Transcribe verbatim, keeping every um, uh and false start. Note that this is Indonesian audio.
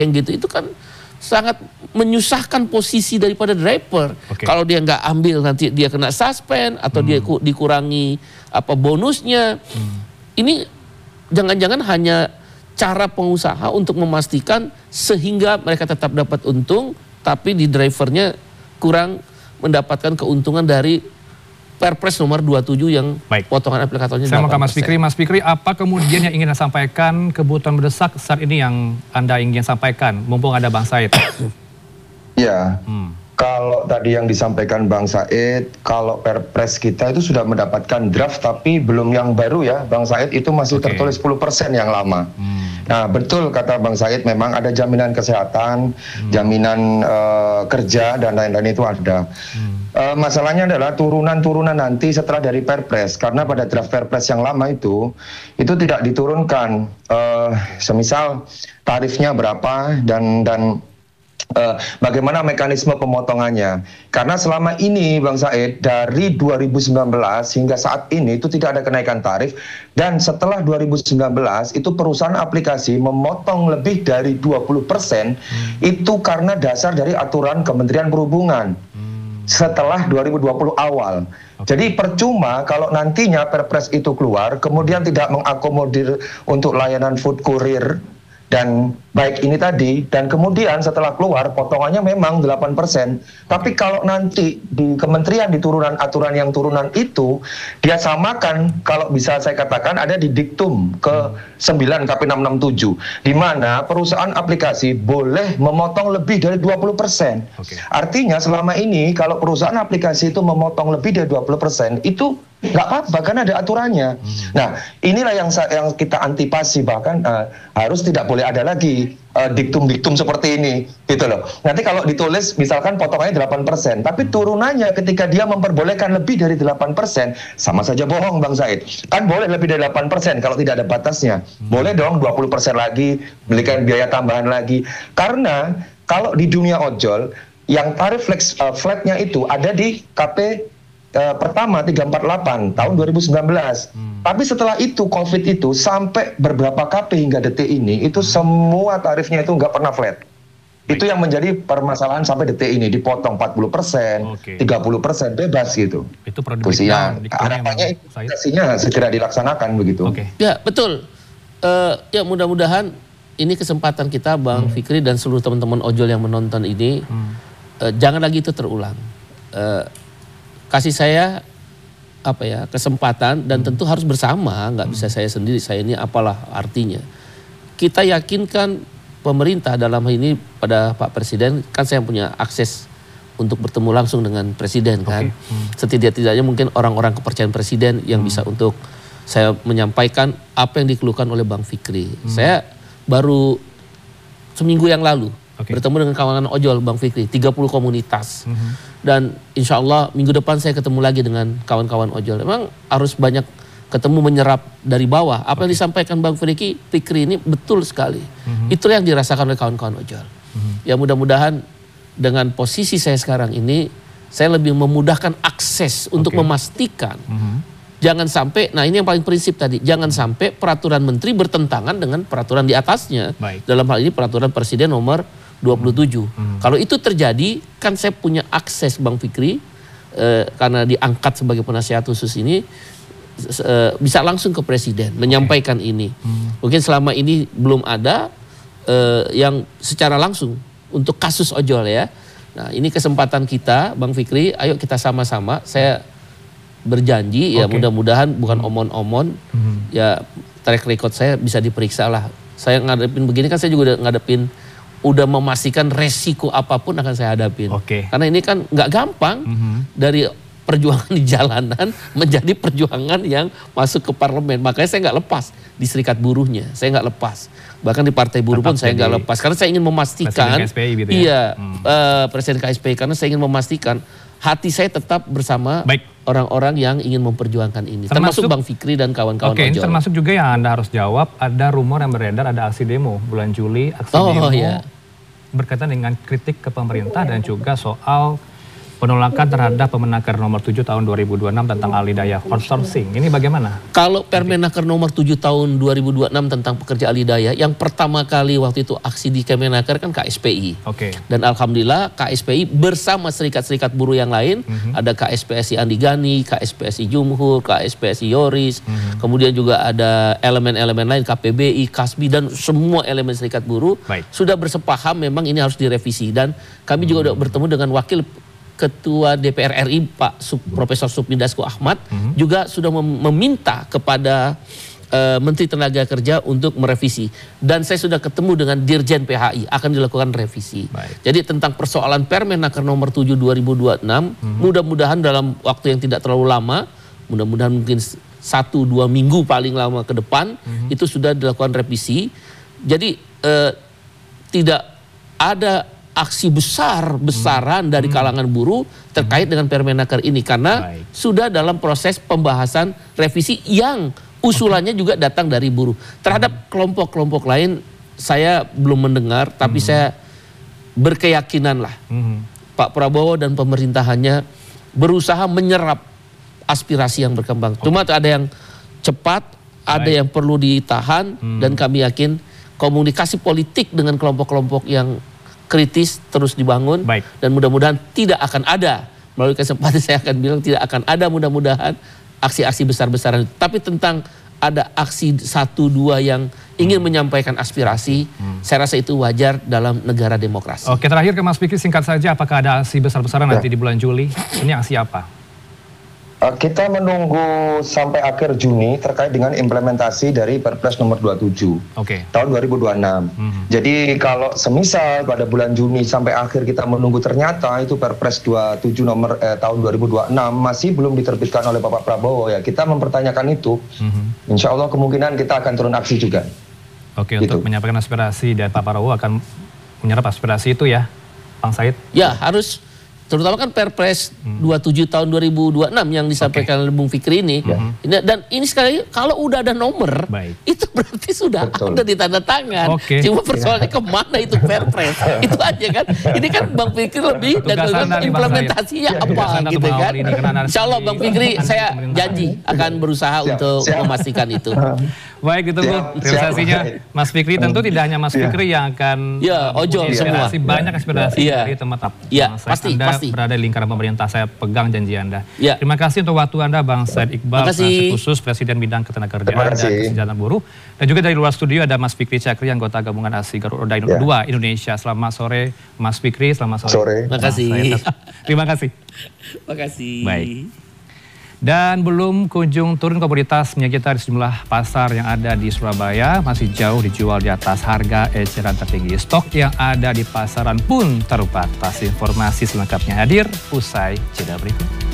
yang gitu itu kan sangat menyusahkan posisi daripada driver. Okay. Kalau dia nggak ambil nanti dia kena suspend atau hmm. dia dikurangi apa bonusnya. Hmm. Ini jangan-jangan hanya cara pengusaha untuk memastikan sehingga mereka tetap dapat untung, tapi di drivernya kurang mendapatkan keuntungan dari Perpres nomor dua puluh tujuh yang Baik. potongan aplikatornya. Saya mau ke Mas Fikri. Mas Fikri, apa kemudian yang ingin Anda sampaikan, kebutuhan mendesak saat ini yang Anda ingin sampaikan, mumpung ada Bang Said? Ya, hmm. kalau tadi yang disampaikan Bang Said, kalau Perpres kita itu sudah mendapatkan draft tapi belum yang baru ya, Bang Said itu masih okay. tertulis sepuluh persen yang lama. Hmm. Nah betul kata Bang Said, memang ada jaminan kesehatan, hmm. jaminan uh, kerja dan lain-lain itu ada. Hmm. Uh, masalahnya adalah turunan-turunan nanti setelah dari Perpres, karena pada draft Perpres yang lama itu itu tidak diturunkan, uh, semisal tarifnya berapa dan dan uh, bagaimana mekanisme pemotongannya. Karena selama ini Bang Said dari dua ribu sembilan belas hingga saat ini itu tidak ada kenaikan tarif, dan setelah dua ribu sembilan belas itu perusahaan aplikasi memotong lebih dari dua puluh persen hmm. itu karena dasar dari aturan Kementerian Perhubungan. Setelah dua ribu dua puluh awal. Okay. Jadi percuma kalau nantinya Perpres itu keluar, kemudian tidak mengakomodir untuk layanan food courier dan baik ini tadi, dan kemudian setelah keluar potongannya memang delapan persen. Tapi kalau nanti di kementerian di turunan aturan yang turunan itu, dia samakan, kalau bisa saya katakan ada di diktum ke sembilan K P enam enam tujuh, di mana perusahaan aplikasi boleh memotong lebih dari dua puluh persen. Okay. Artinya selama ini kalau perusahaan aplikasi itu memotong lebih dari dua puluh persen, itu nggak apa-apa, kan ada aturannya. Hmm. Nah, inilah yang yang kita antipasi, bahkan uh, harus tidak boleh ada lagi diktum-diktum uh, seperti ini, gitu loh. Nanti kalau ditulis misalkan potongannya delapan persen, tapi turunannya ketika dia memperbolehkan lebih dari delapan persen, sama saja bohong Bang Said. Kan boleh lebih dari delapan persen kalau tidak ada batasnya. Hmm. Boleh dong dua puluh persen lagi, belikan biaya tambahan lagi. Karena kalau di dunia ojol, yang tarif flex, uh, flatnya itu ada di K P Uh, pertama tiga empat delapan tahun dua ribu sembilan belas. Hmm. Tapi setelah itu COVID itu sampai beberapa K P hingga detik ini itu semua tarifnya itu nggak pernah flat. Baik. Itu yang menjadi permasalahan sampai detik ini, dipotong empat puluh persen, okay. tiga puluh persen bebas gitu. Itu ya, harapannya implementasinya segera dilaksanakan begitu. Okay. Ya betul. Uh, ya mudah-mudahan ini kesempatan kita Bang hmm. Fikri dan seluruh teman-teman ojol yang menonton ini hmm. uh, jangan lagi itu terulang. Uh, Kasih saya apa ya kesempatan dan tentu harus bersama, nggak bisa saya sendiri, saya ini apalah artinya. Kita yakinkan pemerintah dalam hal ini pada Pak Presiden, kan saya punya akses untuk bertemu langsung dengan Presiden kan. Okay. Hmm. Setidak-tidaknya mungkin orang-orang kepercayaan Presiden yang hmm. bisa untuk saya menyampaikan apa yang dikeluhkan oleh Bang Fikri. Hmm. Saya baru seminggu yang lalu okay. bertemu dengan kawan ojol Bang Fikri, tiga puluh komunitas. Hmm. Dan insya Allah minggu depan saya ketemu lagi dengan kawan-kawan ojol. Memang harus banyak ketemu menyerap dari bawah. Apa okay. yang disampaikan Bang Fikri, Fikri ini betul sekali. Mm-hmm. Itulah yang dirasakan oleh kawan-kawan ojol. Mm-hmm. Ya mudah-mudahan dengan posisi saya sekarang ini, saya lebih memudahkan akses okay. untuk memastikan. Mm-hmm. Jangan sampai, nah ini yang paling prinsip tadi, jangan sampai peraturan menteri bertentangan dengan peraturan di atasnya. Baik. Dalam hal ini peraturan Presiden nomor dua puluh tujuh. Hmm. Kalau itu terjadi, kan saya punya akses Bang Fikri, eh, karena diangkat sebagai penasihat khusus ini, eh, bisa langsung ke Presiden, okay. menyampaikan ini. Hmm. Mungkin selama ini belum ada eh, yang secara langsung untuk kasus ojol ya. Nah ini kesempatan kita Bang Fikri, ayo kita sama-sama, saya berjanji okay. ya mudah-mudahan bukan omon-omon, hmm. ya track record saya bisa diperiksa lah. Saya ngadepin begini kan saya juga udah ngadepin, udah memastikan resiko apapun akan saya hadapin. Okay. Karena ini kan nggak gampang mm-hmm. dari perjuangan di jalanan menjadi perjuangan yang masuk ke parlemen. Makanya saya nggak lepas di serikat buruhnya, saya nggak lepas. Bahkan di partai buruh pun saya nggak lepas. Karena saya ingin memastikan, Presiden K S P I gitu ya? Iya, hmm. uh, Presiden K S P I. Karena saya ingin memastikan hati saya tetap bersama Baik. orang-orang yang ingin memperjuangkan ini. Termasuk, termasuk Bang Fikri dan kawan-kawan Oke, ojol. Termasuk juga yang Anda harus jawab, ada rumor yang beredar, ada aksi demo bulan Juli, aksi oh, demo iya. berkaitan dengan kritik ke pemerintah dan juga soal penolakan terhadap Permenaker nomor tujuh tahun dua ribu dua puluh enam tentang alih-daya outsourcing. Ini bagaimana? Kalau Permenaker nomor tujuh tahun dua ribu dua puluh enam tentang pekerja alih-daya, yang pertama kali waktu itu aksi di Kemenaker kan K S P I. Oke. Dan alhamdulillah K S P I bersama serikat-serikat buruh yang lain, mm-hmm. ada K S P S I Andi Gani, K S P S I Jumhur, K S P S I Yoris, mm-hmm. kemudian juga ada elemen-elemen lain K P B I, Kasbi, dan semua elemen serikat buruh Baik. sudah bersepaham memang ini harus direvisi. Dan kami juga sudah bertemu dengan wakil Ketua D P R R I Pak Sub, Profesor Supmi Dasko Ahmad, mm-hmm. juga sudah mem- meminta kepada uh, Menteri Tenaga Kerja untuk merevisi. Dan saya sudah ketemu dengan Dirjen P H I, akan dilakukan revisi. Baik. Jadi tentang persoalan Permenaker nomor tujuh dua ribu dua puluh enam, mm-hmm. mudah-mudahan dalam waktu yang tidak terlalu lama, mudah-mudahan mungkin satu dua minggu paling lama ke depan, mm-hmm. itu sudah dilakukan revisi. Jadi uh, tidak ada aksi besar-besaran hmm. dari kalangan buruh terkait hmm. dengan Permenaker ini karena Baik. sudah dalam proses pembahasan revisi yang usulannya okay. juga datang dari buruh. Terhadap kelompok-kelompok lain saya belum mendengar, tapi hmm. saya berkeyakinan lah hmm. Pak Prabowo dan pemerintahannya berusaha menyerap aspirasi yang berkembang. Okay. Cuma ada yang cepat, Baik. ada yang perlu ditahan, hmm. dan kami yakin komunikasi politik dengan kelompok-kelompok yang kritis terus dibangun. Baik. Dan mudah-mudahan tidak akan ada, melalui kesempatan saya akan bilang tidak akan ada mudah-mudahan aksi-aksi besar-besaran. Tapi tentang ada aksi satu dua yang ingin hmm. menyampaikan aspirasi, hmm. saya rasa itu wajar dalam negara demokrasi. Oke, terakhir ke Mas Fikri singkat saja, apakah ada aksi besar-besaran ya. nanti di bulan Juli? Ini aksi apa? Kita menunggu sampai akhir Juni terkait dengan implementasi dari Perpres nomor dua puluh tujuh okay. tahun dua ribu dua puluh enam. Mm-hmm. Jadi kalau semisal pada bulan Juni sampai akhir kita menunggu ternyata itu Perpres dua puluh tujuh nomor eh, tahun dua ribu dua puluh enam masih belum diterbitkan oleh Bapak Prabowo, ya kita mempertanyakan itu. Mm-hmm. Insya Allah kemungkinan kita akan turun aksi juga. Oke, gitu. Untuk menyampaikan aspirasi dan Pak Prabowo akan menyerap aspirasi itu ya, Bang Said? Ya, harus. Terutama kan Perpres hmm. dua puluh tujuh tahun dua ribu dua puluh enam yang disampaikan okay. oleh Bung Fikri ini. Hmm. Dan ini sekali kalau udah ada nomor, Baik. itu berarti sudah Betul. ada di tanda tangan. Okay. Cuma persoalannya ya. kemana itu Perpres. Itu aja kan. Ini kan Bang Fikri lebih dan implementasinya ya, apa ya, gitu kan. Insya Allah Bang Fikri saya janji akan berusaha siap, untuk siap. memastikan itu. Baik, ditunggu realisasinya Mas Fikri. Tentu tidak hanya Mas Fikri ya. yang akan ya, ojol semua. Banyak aspirasi ya. dari teman-teman. Ya, pasti, Anda pasti. berada di lingkaran pemerintah, saya pegang janji Anda. Ya. Terima kasih untuk waktu Anda, Bang Said Iqbal, penasihat khusus Presiden Bidang Ketenagakerjaan dan Kesejahteraan Buruh. Dan juga dari luar studio ada Mas Fikri Chakri, anggota gabungan A S I Garut Roda ya. dua Indonesia. Selamat sore, Mas Fikri. Selamat sore. Sore. Terima kasih. Terima kasih. Terima kasih. Baik. Dan belum kunjung turun komoditas minyak kita di sejumlah pasar yang ada di Surabaya, masih jauh dijual di atas harga eceran tertinggi. Stok yang ada di pasaran pun terbatas. Informasi selengkapnya hadir usai jeda berikut.